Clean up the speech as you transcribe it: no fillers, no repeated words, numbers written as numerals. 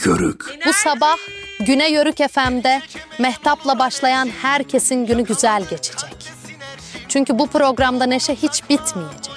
Yörük. Bu sabah Güne Yörük FM'de Mehtap'la başlayan herkesin günü güzel geçecek. Çünkü bu programda neşe hiç bitmeyecek.